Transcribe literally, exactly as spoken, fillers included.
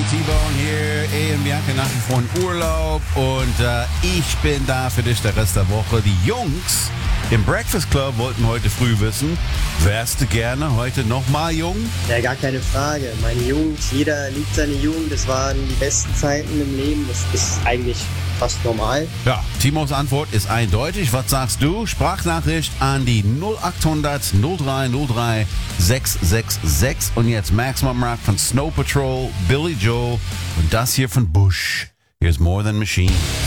T-Bone hier, E M Bianca nach wie vor in Urlaub und äh, ich bin da für dich der Rest der Woche. Die Jungs im Breakfast Club wollten heute früh wissen, wärst du gerne heute nochmal jung? Ja, gar keine Frage. Meine Jungs, jeder liebt seine Jugend. Das waren die besten Zeiten im Leben. Das ist eigentlich fast normal. Ja, Timos Antwort ist eindeutig. Was sagst du? Sprachnachricht an die null acht hundert null drei null drei sechs sechs sechs. Und jetzt Max Mumrock von Snow Patrol, Billy Joel und das hier von Bush. Here's More Than Machine.